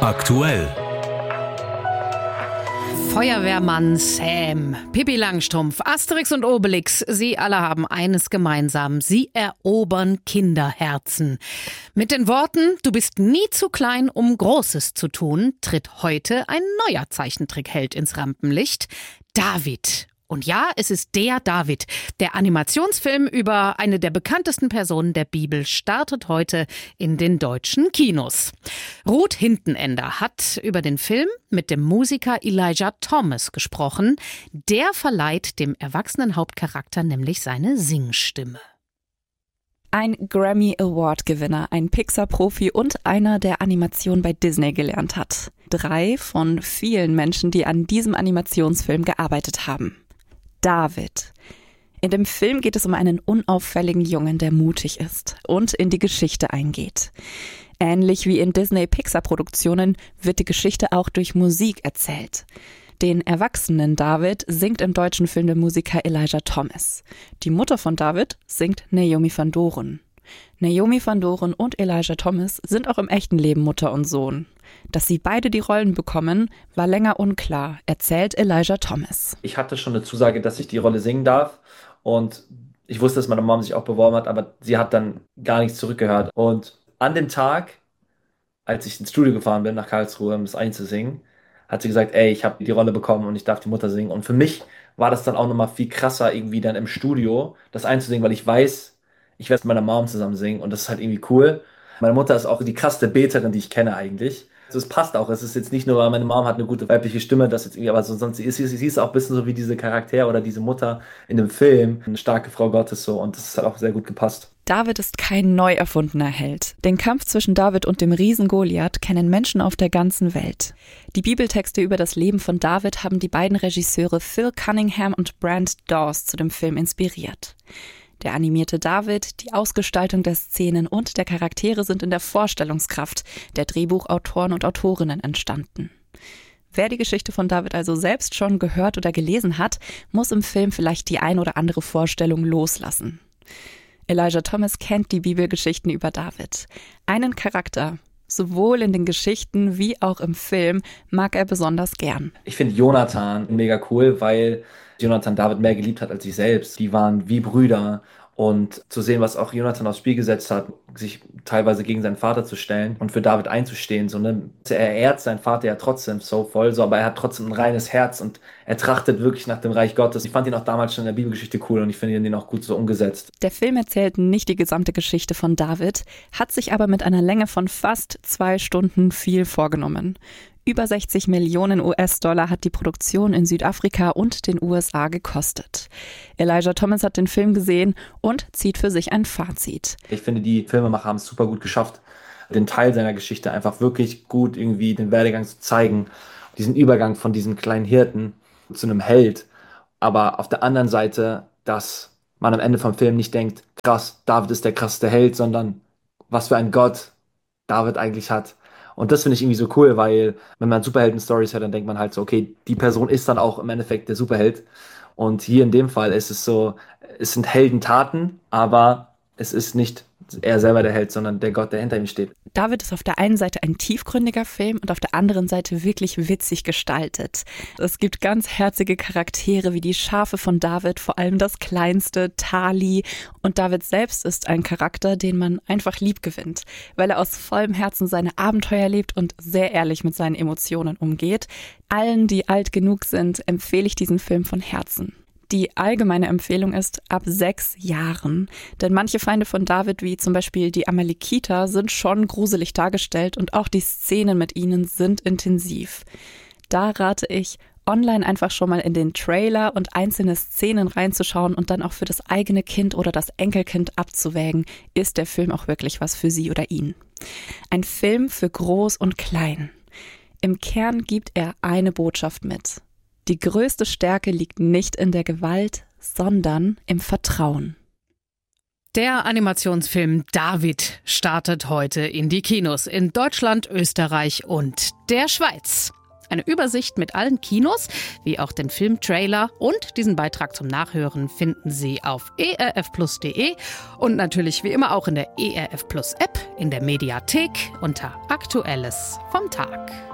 Aktuell. Feuerwehrmann Sam, Pippi Langstrumpf, Asterix und Obelix, sie alle haben eines gemeinsam. Sie erobern Kinderherzen. Mit den Worten, du bist nie zu klein, um Großes zu tun, tritt heute ein neuer Zeichentrickheld ins Rampenlicht, David. Und ja, es ist der David. Der Animationsfilm über eine der bekanntesten Personen der Bibel startet heute in den deutschen Kinos. Ruth Hintenender hat über den Film mit dem Musiker Elijah Thomas gesprochen. Der verleiht dem erwachsenen Hauptcharakter nämlich seine Singstimme. Ein Grammy-Award-Gewinner, ein Pixar-Profi und einer, der Animation bei Disney gelernt hat. 3 von vielen Menschen, die an diesem Animationsfilm gearbeitet haben. David. In dem Film geht es um einen unauffälligen Jungen, der mutig ist und in die Geschichte eingeht. Ähnlich wie in Disney-Pixar-Produktionen wird die Geschichte auch durch Musik erzählt. Den erwachsenen David singt im deutschen Film der Musiker Elijah Thomas. Die Mutter von David singt Naomi van Doren. Naomi van Doren und Elijah Thomas sind auch im echten Leben Mutter und Sohn. Dass sie beide die Rollen bekommen, war länger unklar, erzählt Elijah Thomas. Ich hatte schon eine Zusage, dass ich die Rolle singen darf und ich wusste, dass meine Mom sich auch beworben hat, aber sie hat dann gar nichts zurückgehört. Und an dem Tag, als ich ins Studio gefahren bin, nach Karlsruhe, um das einzusingen, hat sie gesagt, ey, ich habe die Rolle bekommen und ich darf die Mutter singen. Und für mich war das dann auch nochmal viel krasser, irgendwie dann im Studio das einzusingen, weil ich weiß, ich werde mit meiner Mom zusammen singen und das ist halt irgendwie cool. Meine Mutter ist auch die krasseste Beterin, die ich kenne eigentlich. Also es passt auch. Es ist jetzt nicht nur, weil meine Mom hat eine gute weibliche Stimme, das jetzt irgendwie, aber sonst sie ist auch ein bisschen so wie diese Charakter oder diese Mutter in dem Film, eine starke Frau Gottes so und das hat auch sehr gut gepasst. David ist kein neu erfundener Held. Den Kampf zwischen David und dem Riesen Goliath kennen Menschen auf der ganzen Welt. Die Bibeltexte über das Leben von David haben die beiden Regisseure Phil Cunningham und Brent Dawes zu dem Film inspiriert. Der animierte David, die Ausgestaltung der Szenen und der Charaktere sind in der Vorstellungskraft der Drehbuchautoren und Autorinnen entstanden. Wer die Geschichte von David also selbst schon gehört oder gelesen hat, muss im Film vielleicht die ein oder andere Vorstellung loslassen. Elijah Thomas kennt die Bibelgeschichten über David. Einen Charakter, sowohl in den Geschichten wie auch im Film, mag er besonders gern. Ich finde Jonathan mega cool, weil Jonathan David mehr geliebt hat als sich selbst. Die waren wie Brüder und zu sehen, was auch Jonathan aufs Spiel gesetzt hat, sich teilweise gegen seinen Vater zu stellen und für David einzustehen. So, ne? Er ehrt seinen Vater ja trotzdem so voll, so, aber er hat trotzdem ein reines Herz und er trachtet wirklich nach dem Reich Gottes. Ich fand ihn auch damals schon in der Bibelgeschichte cool und ich finde ihn auch gut so umgesetzt. Der Film erzählt nicht die gesamte Geschichte von David, hat sich aber mit einer Länge von fast 2 Stunden viel vorgenommen. Über 60 Millionen US-Dollar hat die Produktion in Südafrika und den USA gekostet. Elijah Thomas hat den Film gesehen und zieht für sich ein Fazit. Ich finde, die Filmemacher haben es super gut geschafft, den Teil seiner Geschichte einfach wirklich gut irgendwie den Werdegang zu zeigen. Diesen Übergang von diesem kleinen Hirten zu einem Held. Aber auf der anderen Seite, dass man am Ende vom Film nicht denkt, krass, David ist der krasseste Held, sondern was für ein Gott David eigentlich hat. Und das finde ich irgendwie so cool, weil wenn man Superhelden-Stories hört, dann denkt man halt so, okay, die Person ist dann auch im Endeffekt der Superheld. Und hier in dem Fall ist es so, es sind Heldentaten, aber es ist nicht er selber der Held, sondern der Gott, der hinter ihm steht. David ist auf der einen Seite ein tiefgründiger Film und auf der anderen Seite wirklich witzig gestaltet. Es gibt ganz herzige Charaktere wie die Schafe von David, vor allem das kleinste, Tali. Und David selbst ist ein Charakter, den man einfach lieb gewinnt, weil er aus vollem Herzen seine Abenteuer lebt und sehr ehrlich mit seinen Emotionen umgeht. Allen, die alt genug sind, empfehle ich diesen Film von Herzen. Die allgemeine Empfehlung ist ab 6 Jahren, denn manche Feinde von David, wie zum Beispiel die Amalekiter, sind schon gruselig dargestellt und auch die Szenen mit ihnen sind intensiv. Da rate ich, online einfach schon mal in den Trailer und einzelne Szenen reinzuschauen und dann auch für das eigene Kind oder das Enkelkind abzuwägen, ist der Film auch wirklich was für sie oder ihn. Ein Film für Groß und Klein. Im Kern gibt er eine Botschaft mit. Die größte Stärke liegt nicht in der Gewalt, sondern im Vertrauen. Der Animationsfilm David startet heute in die Kinos in Deutschland, Österreich und der Schweiz. Eine Übersicht mit allen Kinos, wie auch den Filmtrailer und diesen Beitrag zum Nachhören finden Sie auf erfplus.de und natürlich wie immer auch in der ERF Plus App, in der Mediathek unter Aktuelles vom Tag.